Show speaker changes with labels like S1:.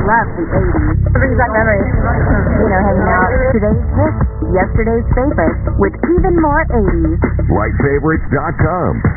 S1: love the 80s.
S2: It brings back memories.
S1: You know, hanging out. Today's hits, yesterday's favorites, with even more 80s.
S3: LightFavorites.com.